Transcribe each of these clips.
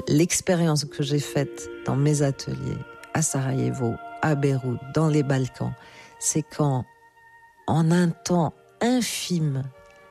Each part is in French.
l'expérience que j'ai faite dans mes ateliers, à Sarajevo, à Beyrouth, dans les Balkans, c'est quand, en un temps infime,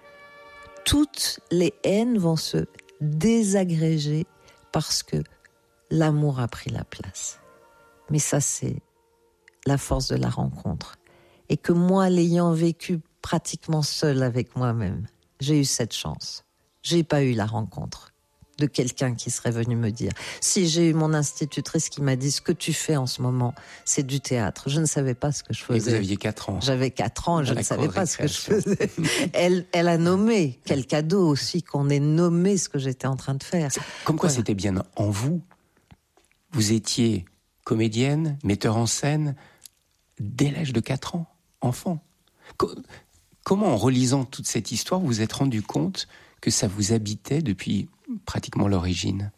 toutes les haines vont se désagréger parce que l'amour a pris la place. Mais ça, c'est la force de la rencontre. Et que moi, l'ayant vécu pratiquement seule avec moi-même, j'ai eu cette chance. J'ai pas eu la rencontre de quelqu'un qui serait venu me dire. Si, j'ai eu mon institutrice qui m'a dit: ce que tu fais en ce moment, c'est du théâtre. Je ne savais pas ce que je faisais. Et vous aviez 4 ans. J'avais 4 ans, je ne savais pas ce que je faisais. Elle a nommé, quel cadeau aussi qu'on ait nommé ce que j'étais en train de faire. Comme quoi, c'était bien en vous. Vous étiez comédienne, metteur en scène, dès l'âge de 4 ans, enfant. Comment, en relisant toute cette histoire, vous vous êtes rendu compte que ça vous habitait depuis pratiquement l'origine?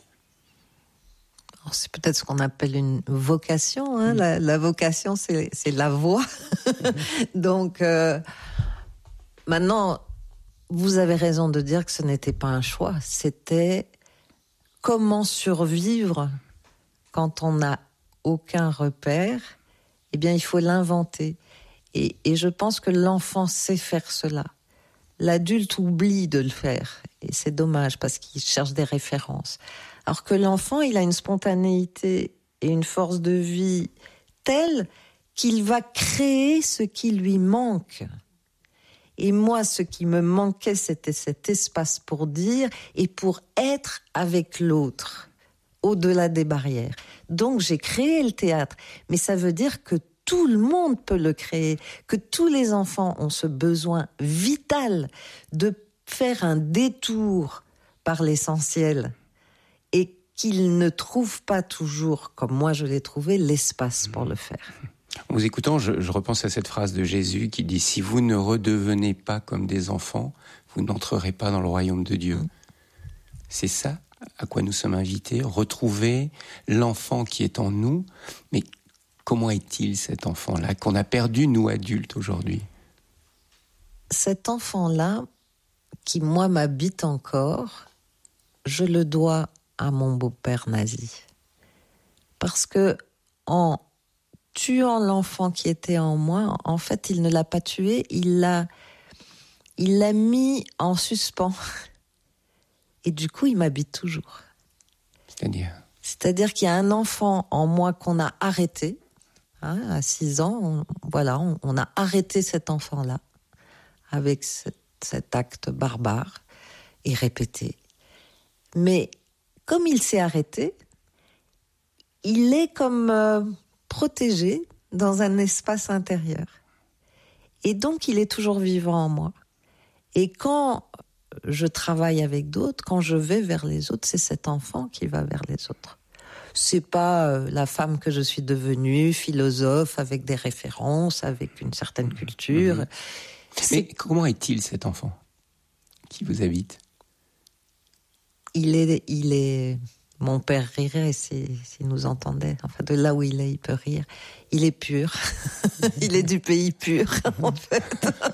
Alors, c'est peut-être ce qu'on appelle une vocation. Hein. La vocation, c'est la voie. Donc, maintenant, vous avez raison de dire que ce n'était pas un choix. C'était comment survivre quand on n'a aucun repère. Eh bien, il faut l'inventer. Et je pense que l'enfant sait faire cela. L'adulte oublie de le faire. Et c'est dommage parce qu'il cherche des références. Alors que l'enfant, il a une spontanéité et une force de vie telle qu'il va créer ce qui lui manque. Et moi, ce qui me manquait, c'était cet espace pour dire et pour être avec l'autre, au-delà des barrières. Donc, j'ai créé le théâtre. Mais ça veut dire que tout le monde peut le créer, que tous les enfants ont ce besoin vital de faire un détour par l'essentiel et qu'ils ne trouvent pas toujours, comme moi je l'ai trouvé, l'espace pour le faire. En vous écoutant, je repense à cette phrase de Jésus qui dit « Si vous ne redevenez pas comme des enfants, vous n'entrerez pas dans le royaume de Dieu ». C'est ça à quoi nous sommes invités, retrouver l'enfant qui est en nous, mais comment est-il cet enfant-là, qu'on a perdu, nous adultes, aujourd'hui? Cet enfant-là, qui moi m'habite encore, je le dois à mon beau-père nazi. Parce que en tuant l'enfant qui était en moi, en fait, il ne l'a pas tué, il l'a mis en suspens. Et du coup, il m'habite toujours. C'est-à-dire qu'il y a un enfant en moi qu'on a arrêté. À 6 ans, on a arrêté cet enfant-là avec cet acte barbare et répété. Mais comme il s'est arrêté, il est comme protégé dans un espace intérieur. Et donc, il est toujours vivant en moi. Et quand je travaille avec d'autres, quand je vais vers les autres, c'est cet enfant qui va vers les autres. C'est pas la femme que je suis devenue, philosophe, avec des références, avec une certaine culture. Mais comment est-il cet enfant qui vous habite? Il est... Mon père rirait s'il nous entendait. Enfin, de là où il est, il peut rire. Il est pur. Il est du pays pur, en fait.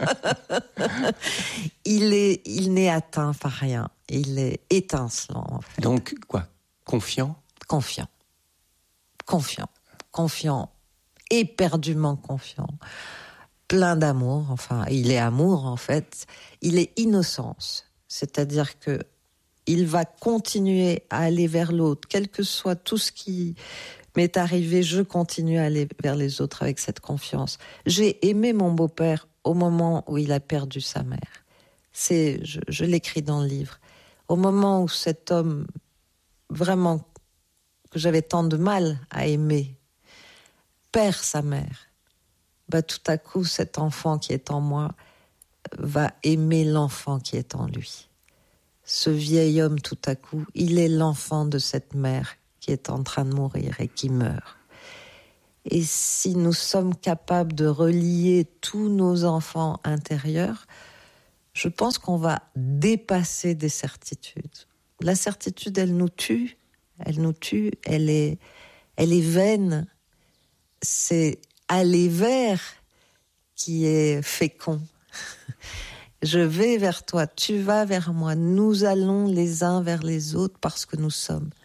Il n'est atteint par rien. Il est étincelant, en fait. Donc, quoi? Confiant, éperdument confiant, plein d'amour, enfin, il est amour, en fait. Il est innocence, c'est-à-dire que il va continuer à aller vers l'autre, quel que soit tout ce qui m'est arrivé, je continue à aller vers les autres avec cette confiance. J'ai aimé mon beau-père au moment où il a perdu sa mère. Je l'écris dans le livre. Au moment où cet homme, vraiment, que j'avais tant de mal à aimer, perd sa mère, tout à coup, cet enfant qui est en moi va aimer l'enfant qui est en lui. Ce vieil homme, tout à coup, il est l'enfant de cette mère qui est en train de mourir et qui meurt. Et si nous sommes capables de relier tous nos enfants intérieurs, je pense qu'on va dépasser des certitudes. La certitude, elle nous tue, elle est vaine. C'est aller vers qui est fécond. Je vais vers toi, tu vas vers moi, nous allons les uns vers les autres parce que nous sommes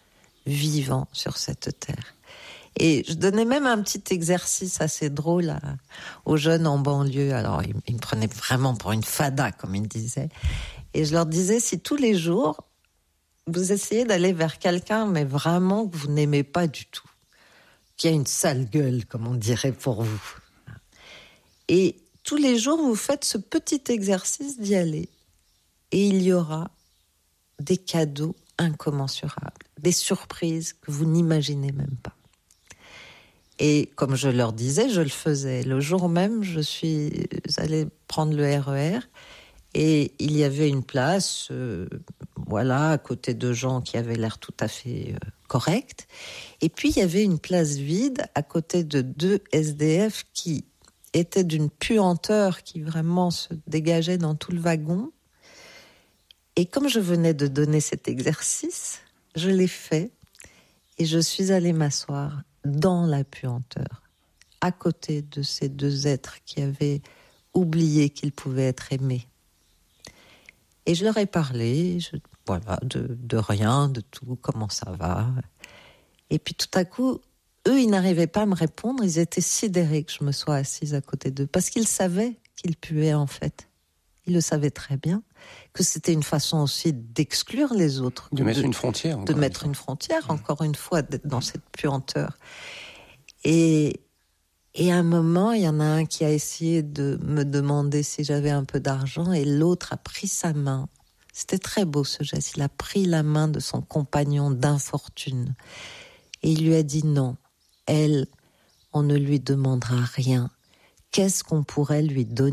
vivant sur cette terre. Et je donnais même un petit exercice assez drôle aux jeunes en banlieue. Alors, ils me prenaient vraiment pour une fada, comme ils disaient. Et je leur disais, si tous les jours, vous essayez d'aller vers quelqu'un, mais vraiment que vous n'aimez pas du tout, qui a une sale gueule, comme on dirait pour vous. Et tous les jours, vous faites ce petit exercice d'y aller. Et il y aura des cadeaux incommensurables, des surprises que vous n'imaginez même pas. Et comme je leur disais, je le faisais. Le jour même, je suis allée prendre le RER et il y avait une place, à côté de gens qui avaient l'air tout à fait corrects. Et puis, il y avait une place vide à côté de 2 SDF qui étaient d'une puanteur qui vraiment se dégageait dans tout le wagon. Et comme je venais de donner cet exercice, je l'ai fait et je suis allée m'asseoir dans la puanteur, à côté de ces 2 êtres qui avaient oublié qu'ils pouvaient être aimés. Et je leur ai parlé, de rien, de tout, comment ça va. Et puis tout à coup, eux, ils n'arrivaient pas à me répondre, ils étaient sidérés que je me sois assise à côté d'eux, parce qu'ils savaient qu'ils puaient en fait. Ils le savaient très bien, que c'était une façon aussi d'exclure les autres. De mettre une frontière. De mettre une frontière, encore une fois, d'être dans cette puanteur. Et à un moment, il y en a un qui a essayé de me demander si j'avais un peu d'argent, et l'autre a pris sa main. C'était très beau ce geste. Il a pris la main de son compagnon d'infortune. Et il lui a dit non, elle, on ne lui demandera rien. Qu'est-ce qu'on pourrait lui donner ?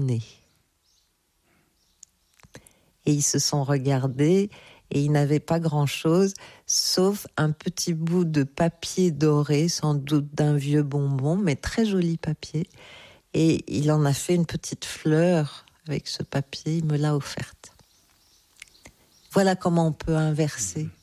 Et ils se sont regardés et ils n'avaient pas grand-chose, sauf un petit bout de papier doré, sans doute d'un vieux bonbon, mais très joli papier. Et il en a fait une petite fleur avec ce papier, il me l'a offerte. Voilà comment on peut inverser